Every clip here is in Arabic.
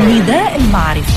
نداء المعرفة.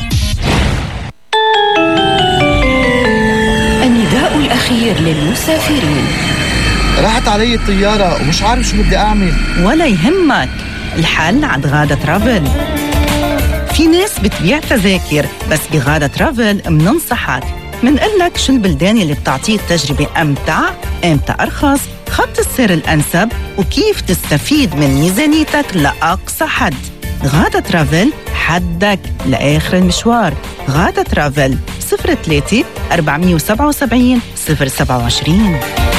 النداء الأخير للمسافرين. راحت علي الطيارة ومش عارف شو بدي أعمل. ولا يهمك، الحل عند غادة ترافل. في ناس بتبيع تذاكر، بس بغادة ترافل مننصحك، منقلك شو البلدان اللي بتعطيك تجربة أمتع، أمتى أرخص، خط السير الأنسب، وكيف تستفيد من ميزانيتك لأقصى حد. غادة ترافل، حدك لآخر المشوار. غادة ترافل 03 477 027.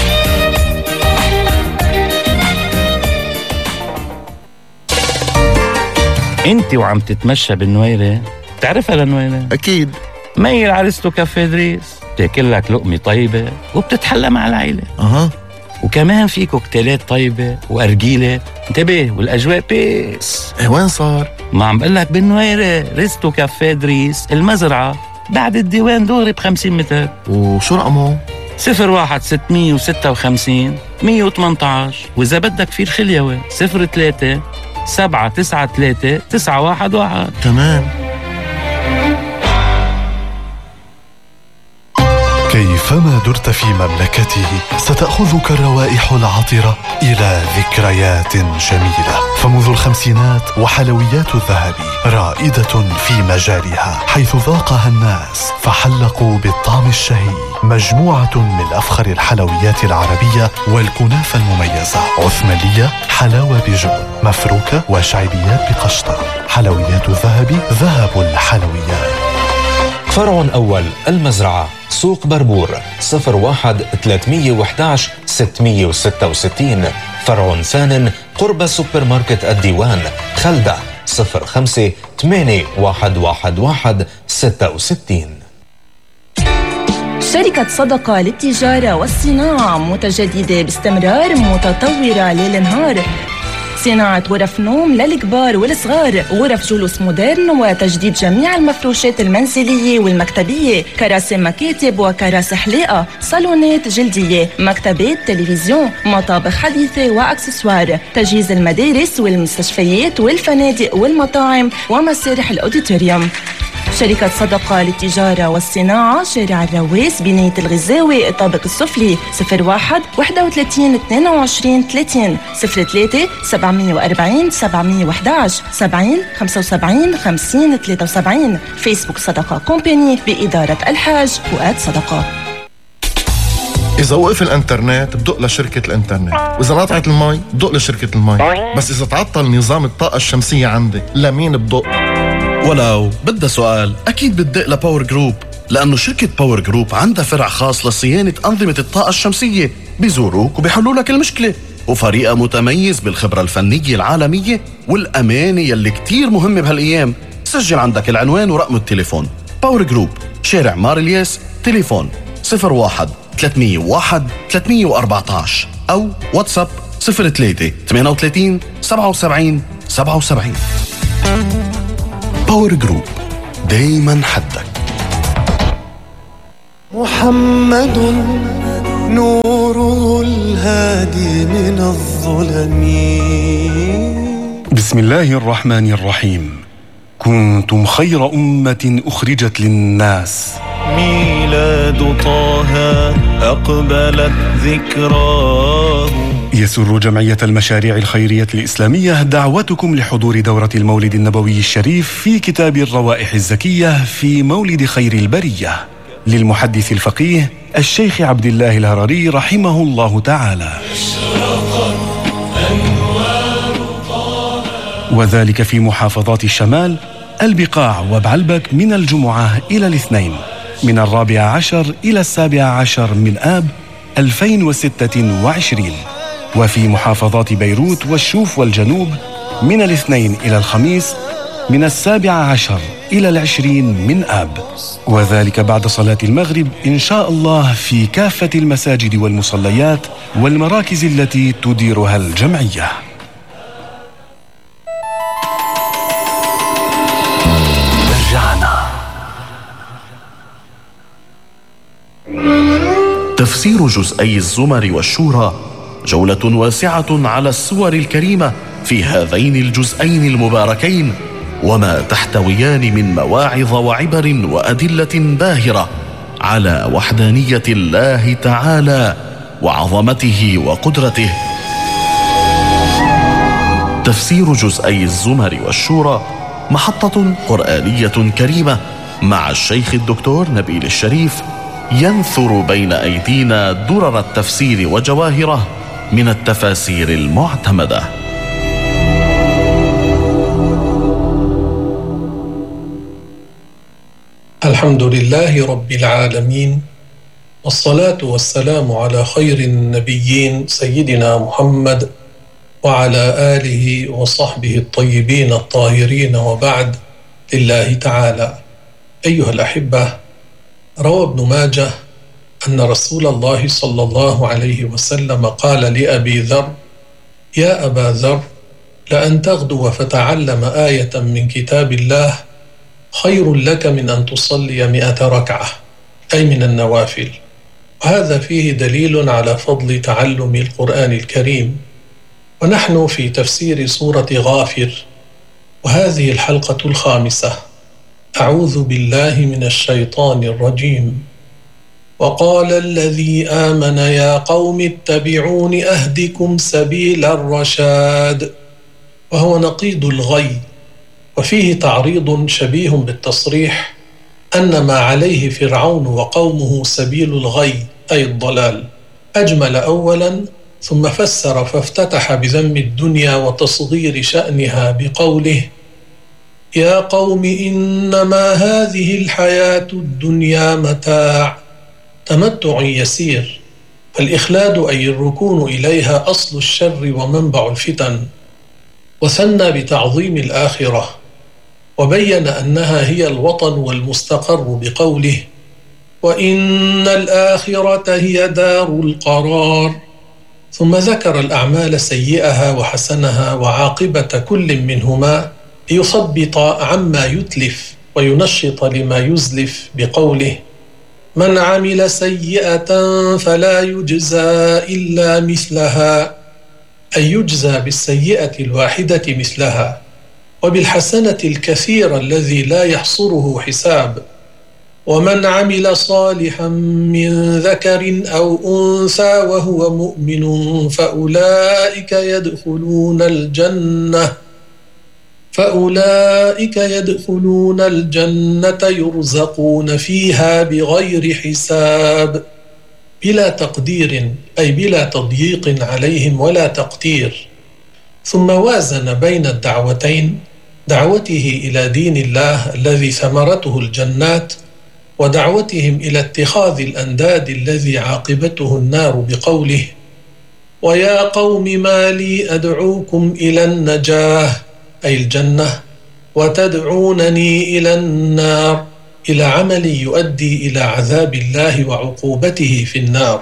انت وعم تتمشى بالنويرة، بتعرفها للنويرة؟ أكيد. ميل عرستو كافيه إدريس، بتاكل لك لقمة طيبة وبتتحلى مع العيلة. وكمان في كوكتيلات طيبة وأرجيلة. انتبه، والأجواء بيس. وين صار؟ ما عم بقلك بالنويرة، ريستو كافيه إدريس المزرعة، بعد الديوان دغري ب50 متر. وشو رقمه؟ 01 656 118. وإذا بدك في الخليوة 03 793 911. تمام. كيفما درت في مملكته ستأخذك الروائح العطرة إلى ذكريات جميلة. فمنذ الخمسينات وحلويات الذهب رائدة في مجالها، حيث ذاقها الناس فحلقوا بالطعم الشهي. مجموعة من أفخر الحلويات العربية والكنافة المميزة. عثمانية، حلاوة بجبن، مفروكة وشعبيات بقشطة. حلويات الذهب، ذهب الحلويات. فرع أول المزرعة، سوق بربور، 01 311 666. فرع ثان قرب سوبر ماركت الديوان، خلدة، 05 8111 66. شركة صدقة للتجارة والصناعة متجددة باستمرار، متطورة ليل نهار. صناعة غرف نوم للكبار والصغار، غرف جلوس مودرن، وتجديد جميع المفروشات المنزلية والمكتبية، كراسي مكاتب وكراسي حلاقة، صالونات جلدية، مكتبات، تلفزيون، مطابخ حديثة وأكسسوار، تجهيز المدارس والمستشفيات والفنادق والمطاعم ومسارح الأوديتوريوم. شركة صدقة للتجارة والصناعة، شارع الرواس، بناية الغزاوي، الطابق السفلي، 01 31 22 30 03 740 711 70 75 50 73. فيسبوك صدقة كومباني بإدارة الحاج فؤاد صدقة. إذا وقف الإنترنت بدق لشركة الإنترنت، وإذا قطعت المي بدق لشركة المي، بس إذا تعطل نظام الطاقة الشمسية عندك لمين بدق؟ ولو بدها سؤال أكيد بتدق لباور جروب، لأنه شركة باور جروب عندها فرع خاص لصيانة أنظمة الطاقة الشمسية. بيزوروك وبيحلوا لك المشكلة، وفريقها متميز بالخبرة الفنية العالمية والأمانة يلي كتير مهمة بهالأيام. سجل عندك العنوان ورقم التليفون. باور جروب، شارع مار الياس، تليفون 01 301 314 أو واتساب 03 38 77 77. باور جروب، دايما حدك. محمد نوره الهادي من الظلم. بسم الله الرحمن الرحيم. كنتم خير أمة أخرجت للناس. ميلاد طه أقبلت ذكراه. يسر جمعية المشاريع الخيرية الإسلامية دعوتكم لحضور دورة المولد النبوي الشريف في كتاب الروائح الزكية في مولد خير البرية للمحدث الفقيه الشيخ عبد الله الهرري رحمه الله تعالى، وذلك في محافظات الشمال، البقاع وبعلبك، من الجمعة إلى الاثنين، من 14 إلى 17 من آب 2026. وفي محافظات بيروت والشوف والجنوب من الاثنين إلى الخميس، من 17 إلى 20 من آب، وذلك بعد صلاة المغرب إن شاء الله في كافة المساجد والمصليات والمراكز التي تديرها الجمعية. رجعنا. تفسير جزئي الزمر والشورى، جولة واسعة على السور الكريمة في هذين الجزئين المباركين، وما تحتويان من مواعظ وعبر وأدلة باهرة على وحدانية الله تعالى وعظمته وقدرته. تفسير جزئي الزمر والشورى محطة قرآنية كريمة مع الشيخ الدكتور نبيل الشريف، ينثر بين أيدينا درر التفسير وجواهره من التفاسير المعتمدة. الحمد لله رب العالمين، والصلاة والسلام على خير النبيين سيدنا محمد وعلى آله وصحبه الطيبين الطاهرين، وبعد. لله تعالى. أيها الأحبة، روى ابن ماجه أن رسول الله صلى الله عليه وسلم قال لأبي ذر: يا أبا ذر، لأن تغدو فتعلم آية من كتاب الله خير لك من أن تصلي 100 ركعة، أي من النوافل. وهذا فيه دليل على فضل تعلم القرآن الكريم. ونحن في تفسير سورة غافر، وهذه الحلقة الخامسة. أعوذ بالله من الشيطان الرجيم. وقال الذي آمن يا قوم اتبعون أهدكم سبيل الرشاد، وهو نقيض الغي، وفيه تعريض شبيه بالتصريح أن ما عليه فرعون وقومه سبيل الغي، أي الضلال. أجمل أولا ثم فسر فافتتح بذم الدنيا وتصغير شأنها بقوله: يا قوم إنما هذه الحياة الدنيا متاع، تمتع يسير. فالإخلاد أي الركون إليها أصل الشر ومنبع الفتن. وثنى بتعظيم الآخرة، وبين أنها هي الوطن والمستقر بقوله: وإن الآخرة هي دار القرار. ثم ذكر الأعمال سيئها وحسنها وعاقبة كل منهما ليثبط عما يتلف وينشط لما يزلف بقوله: من عمل سيئة فلا يجزى إلا مثلها، أي يجزى بالسيئة الواحدة مثلها، وبالحسنة الكثيرة الذي لا يحصره حساب. ومن عمل صالحا من ذكر أو أنثى وهو مؤمن فأولئك يدخلون الجنة يرزقون فيها بغير حساب، بلا تقدير، أي بلا تضييق عليهم ولا تقتير. ثم وازن بين الدعوتين، دعوته إلى دين الله الذي ثمرته الجنات، ودعوتهم إلى اتخاذ الأنداد الذي عاقبته النار بقوله: ويا قوم ما لي أدعوكم إلى النجاة، أي الجنة، وتدعونني إلى النار، إلى عمل يؤدي إلى عذاب الله وعقوبته في النار.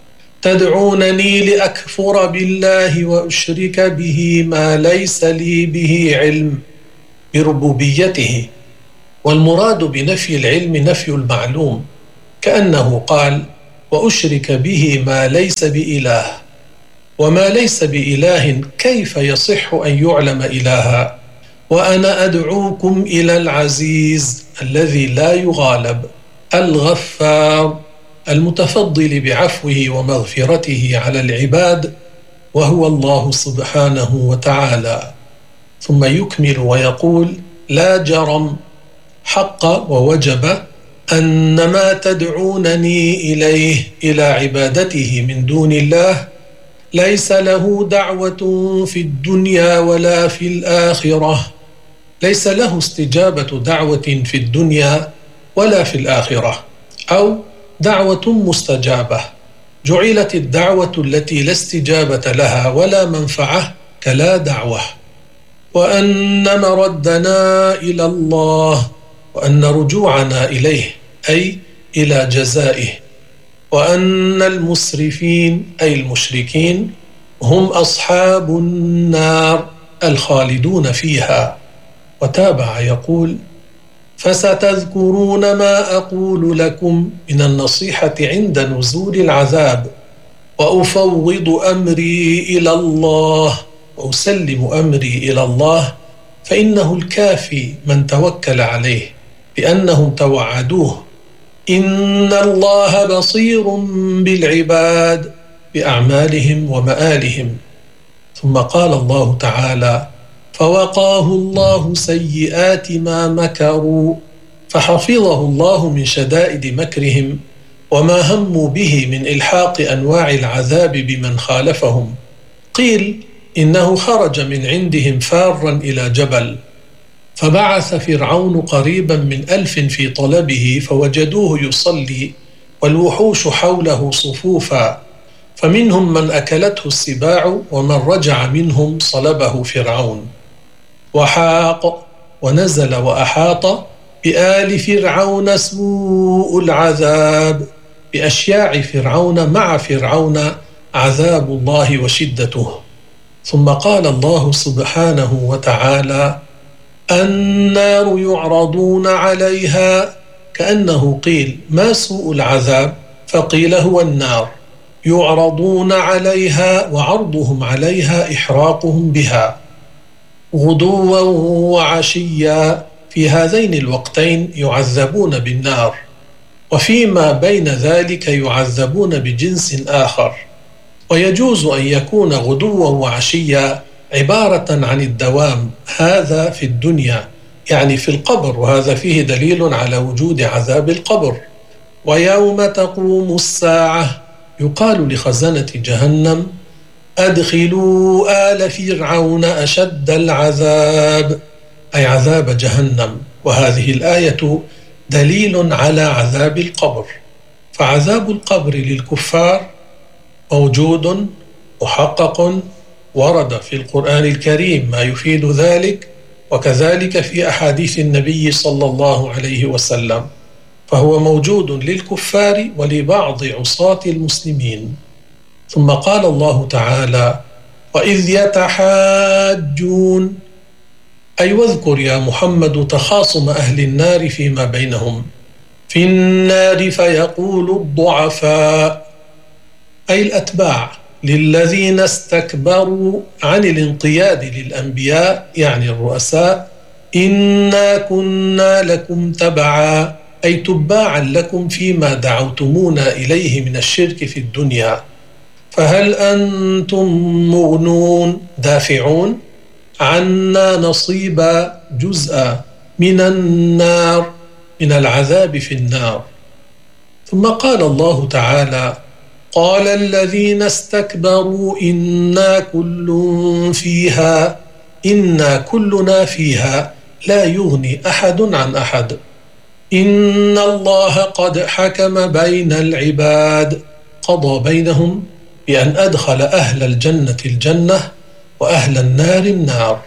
تدعونني لأكفر بالله وأشرك به ما ليس لي به علم، بربوبيته. والمراد بنفي العلم نفي المعلوم، كأنه قال: وأشرك به ما ليس بإله. وما ليس بإله كيف يصح أن يعلم إلها؟ وأنا أدعوكم إلى العزيز الذي لا يغالب، الغفار، المتفضل بعفوه ومغفرته على العباد، وهو الله سبحانه وتعالى. ثم يكمل ويقول: لا جرم، حق ووجب، أن ما تدعونني إليه، إلى عبادته من دون الله، ليس له دعوة في الدنيا ولا في الآخرة، ليس له استجابة دعوة في الدنيا ولا في الآخرة، أو دعوة مستجابة. جعلت الدعوة التي لا استجابة لها ولا منفعة كلا دعوة. وأن مردنا إلى الله، وأن رجوعنا إليه، أي إلى جزائه. وأن المسرفين، أي المشركين، هم أصحاب النار، الخالدون فيها. وتابع يقول: فستذكرون ما أقول لكم من النصيحة عند نزول العذاب، وأفوض أمري إلى الله، وأسلم أمري إلى الله، فإنه الكافي من توكل عليه، لأنهم توعدوه: إن الله بصير بالعباد بأعمالهم ومآلهم. ثم قال الله تعالى: فوقاه الله سيئات ما مكروا، فحفظه الله من شدائد مكرهم وما هموا به من إلحاق أنواع العذاب بمن خالفهم. قيل إنه خرج من عندهم فارا إلى جبل، فبعث فرعون قريبا من 1000 في طلبه، فوجدوه يصلي والوحوش حوله صفوفا، فمنهم من أكلته السباع ومن رجع منهم صلبه فرعون. وحاق ونزل وأحاط بآل فرعون سوء العذاب، بأشياع فرعون مع فرعون عذاب الله وشدته. ثم قال الله سبحانه وتعالى: النار يعرضون عليها، كأنه قيل: ما سوء العذاب؟ فقيل: هو النار. يعرضون عليها، وعرضهم عليها إحراقهم بها، غدوا وعشيا، في هذين الوقتين يعذبون بالنار، وفيما بين ذلك يعذبون بجنس آخر. ويجوز أن يكون غدوا وعشيا عبارة عن الدوام، هذا في الدنيا يعني في القبر، وهذا فيه دليل على وجود عذاب القبر. ويوم تقوم الساعة يقال لخزنة جهنم: أدخلوا آل فرعون أشد العذاب، أي عذاب جهنم. وهذه الآية دليل على عذاب القبر، فعذاب القبر للكفار موجود محقق، ورد في القرآن الكريم ما يفيد ذلك، وكذلك في أحاديث النبي صلى الله عليه وسلم، فهو موجود للكفار ولبعض عصاة المسلمين. ثم قال الله تعالى: وإذ يتحاجون، أي واذكر يا محمد تخاصم أهل النار فيما بينهم في النار، فيقول الضعفاء أي الأتباع للذين استكبروا عن الانقياد للأنبياء يعني الرؤساء: إنا كنا لكم تبعا، أي تباعا لكم فيما دعوتمونا إليه من الشرك في الدنيا، فهل أنتم مغنون دافعون عنا نصيبا جزءا من النار، من العذاب في النار. ثم قال الله تعالى: قال الذين استكبروا إنا كل فيها، إنا كلنا فيها لا يغني أحد عن أحد. إن الله قد حكم بين العباد، قضى بينهم بأن أدخل أهل الجنة الجنة وأهل النار النار.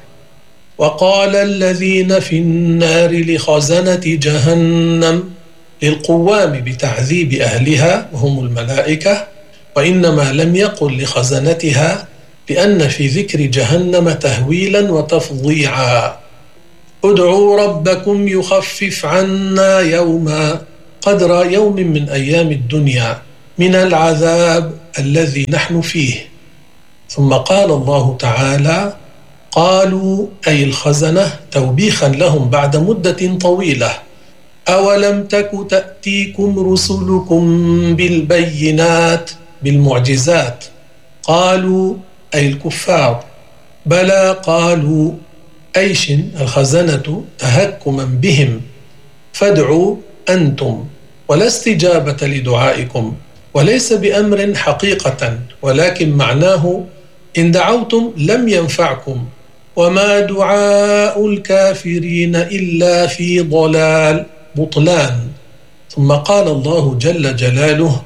وقال الذين في النار لخزنة جهنم، للقوام بتعذيب أهلها وهم الملائكة، وإنما لم يقل لخزنتها، لأن في ذكر جهنم تهويلا وتفضيعا: ادعوا ربكم يخفف عنا يوما، قدر يوم من أيام الدنيا، من العذاب الذي نحن فيه. ثم قال الله تعالى: قالوا أي الخزنة توبيخا لهم بعد مدة طويلة: أولم تك تأتيكم رسلكم بالبينات، بالمعجزات؟ قالوا أي الكفار: بلى قالوا، أيش الخزنة تهكما بهم، فادعوا أنتم، ولا استجابة لدعائكم، وليس بأمر حقيقة، ولكن معناه إن دعوتم لم ينفعكم، وما دعاء الكافرين إلا في ضلال، بطلان. ثم قال الله جل جلاله: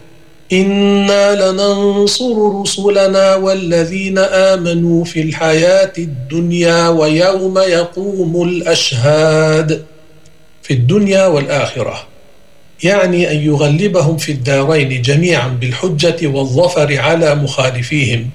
إنا لننصر رسلنا والذين آمنوا في الحياة الدنيا ويوم يقوم الأشهاد، في الدنيا والآخرة، يعني أن يغلبهم في الدارين جميعا بالحجة والظفر على مخالفيهم.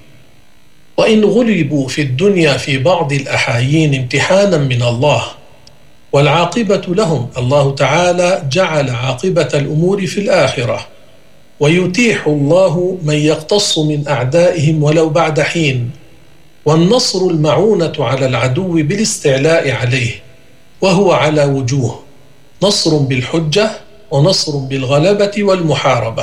وإن غلبوا في الدنيا في بعض الأحايين امتحانا من الله، والعاقبة لهم، الله تعالى جعل عاقبة الأمور في الآخرة، ويتيح الله من يقتص من أعدائهم ولو بعد حين. والنصر المعونة على العدو بالاستعلاء عليه، وهو على وجوه: نصر بالحجة، ونصر بالغلبة والمحاربة،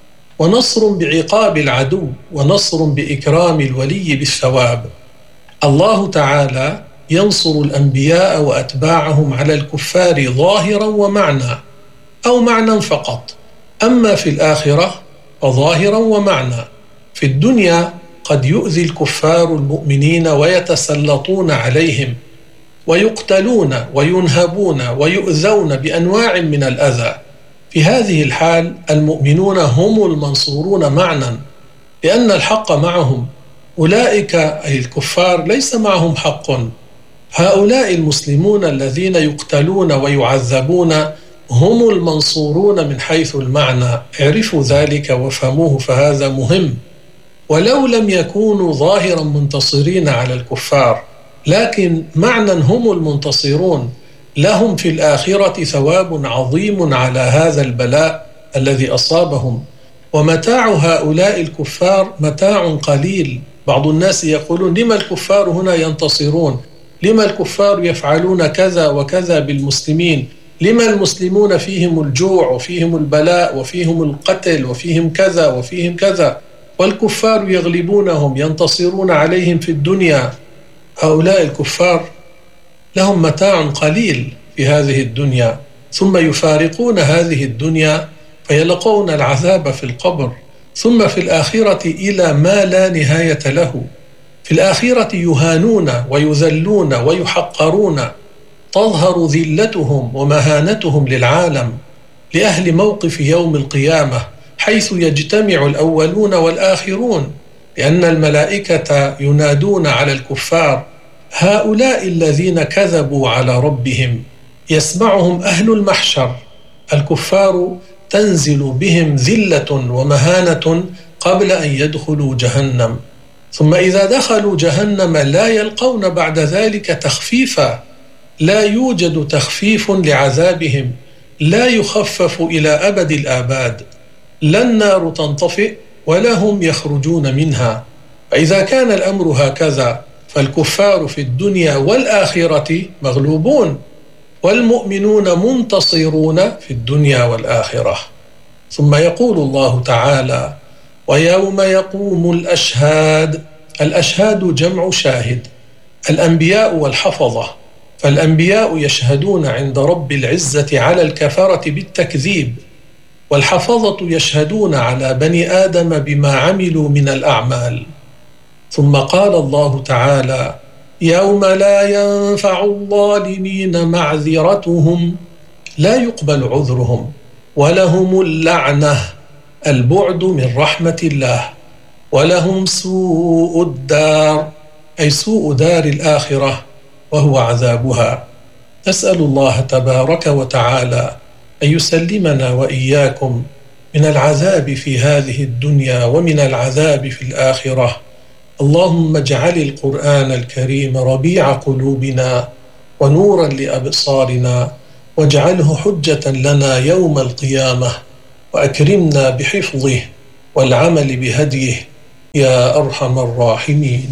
ونصر بعقاب العدو، ونصر بإكرام الولي بالثواب. الله تعالى ينصر الأنبياء وأتباعهم على الكفار ظاهرا ومعنى، أو معنى فقط. أما في الآخرة فظاهرا ومعنى. في الدنيا قد يؤذي الكفار المؤمنين ويتسلطون عليهم ويقتلون وينهبون ويؤذون بأنواع من الأذى. في هذه الحال المؤمنون هم المنصورون معنى، لأن الحق معهم. أولئك أي الكفار ليس معهم حق. هؤلاء المسلمون الذين يقتلون ويعذبون هم المنصورون من حيث المعنى. اعرفوا ذلك وفهموه، فهذا مهم. ولو لم يكونوا ظاهرا منتصرين على الكفار، لكن معنى هم المنتصرون، لهم في الآخرة ثواب عظيم على هذا البلاء الذي أصابهم. ومتاع هؤلاء الكفار متاع قليل. بعض الناس يقولون: لما الكفار هنا ينتصرون؟ لما الكفار يفعلون كذا وكذا بالمسلمين؟ لما المسلمون فيهم الجوع وفيهم البلاء وفيهم القتل وفيهم كذا وفيهم كذا، والكفار يغلبونهم ينتصرون عليهم في الدنيا؟ هؤلاء الكفار لهم متاع قليل في هذه الدنيا، ثم يفارقون هذه الدنيا فيلقون العذاب في القبر، ثم في الآخرة إلى ما لا نهاية له. في الآخرة يهانون ويذلون ويحقرون، تظهر ذلتهم ومهانتهم للعالم، لأهل موقف يوم القيامة، حيث يجتمع الأولون والآخرون، لأن الملائكة ينادون على الكفار: هؤلاء الذين كذبوا على ربهم. يسمعهم أهل المحشر. الكفار تنزل بهم ذلة ومهانة قبل أن يدخلوا جهنم، ثم إذا دخلوا جهنم لا يلقون بعد ذلك تخفيفا، لا يوجد تخفيف لعذابهم، لا يخفف إلى أبد الآباد. لا النار تنطفئ ولا هم يخرجون منها. فإذا كان الأمر هكذا فالكفار في الدنيا والآخرة مغلوبون، والمؤمنون منتصرون في الدنيا والآخرة. ثم يقول الله تعالى: ويوم يقوم الأشهاد. الأشهاد جمع شاهد، الأنبياء والحفظة. فالأنبياء يشهدون عند رب العزة على الكفرة بالتكذيب، والحفظة يشهدون على بني آدم بما عملوا من الأعمال. ثم قال الله تعالى: يوم لا ينفع الظالمين معذرتهم، لا يقبل عذرهم، ولهم اللعنة، البعد من رحمة الله، ولهم سوء الدار، أي سوء دار الآخرة، وهو عذابها. نسأل الله تبارك وتعالى أن يسلمنا وإياكم من العذاب في هذه الدنيا ومن العذاب في الآخرة. اللهم اجعل القرآن الكريم ربيع قلوبنا ونورا لأبصارنا، واجعله حجة لنا يوم القيامة، وأكرمنا بحفظه والعمل بهديه يا أرحم الراحمين.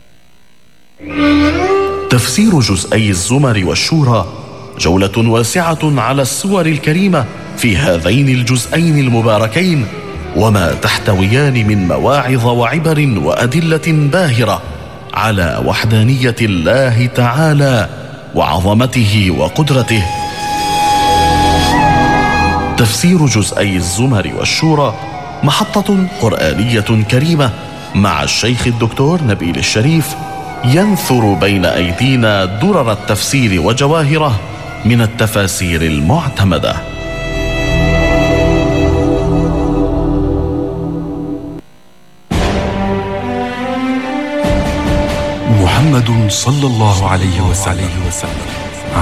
تفسير جزئي الزمر والشورى جولة واسعة على السور الكريمة في هذين الجزئين المباركين، وما تحتويان من مواعظ وعبر وأدلة باهرة على وحدانية الله تعالى وعظمته وقدرته. تفسير جزئي الزمر والشورى محطة قرآنية كريمة مع الشيخ الدكتور نبيل الشريف، ينثر بين أيدينا درر التفسير وجواهره من التفاسير المعتمدة. محمد صلى الله عليه وسلم